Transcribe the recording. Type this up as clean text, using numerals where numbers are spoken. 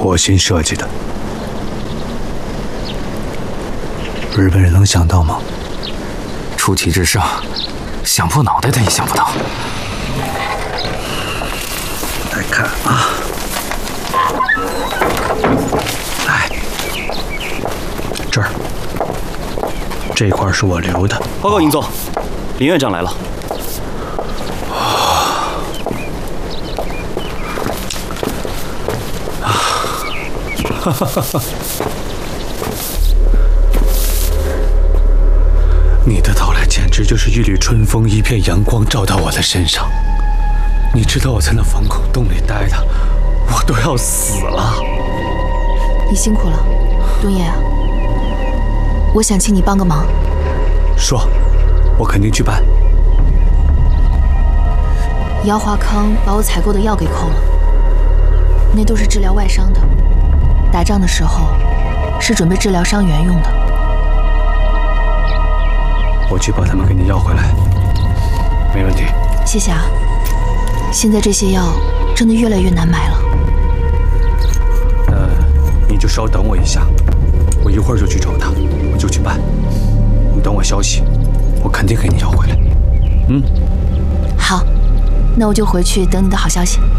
我新设计的。日本人能想到吗？ 出奇制胜，想破脑袋的也想不到。 来看啊，来，这儿，这块是我留的。 报告尹总，林院长来了。 你的到来简直就是一缕春风，一片阳光照到我的身上。你知道我在那防空洞里待的，我都要死了。 你辛苦了，东野啊，我想请你帮个忙。 说，我肯定去办。 姚华康把我采购的药给扣了，那都是治疗外伤的，打仗的时候是准备治疗伤员用的。 我去把他们给你要回来，没问题。 谢谢啊。现在这些药真的越来越难买了。 你就稍等我一下，我一会儿就去找他，我就去办。你等我消息，我肯定给你要回来。 好，那我就回去等你的好消息。